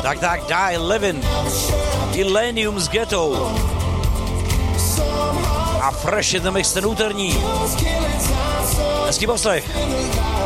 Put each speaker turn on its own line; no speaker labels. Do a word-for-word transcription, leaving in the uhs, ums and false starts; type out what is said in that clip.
Tak, tak, Die Livin, Illenium s Ghetto a Fresh in the Mix, ten úterní. Hezký poslech.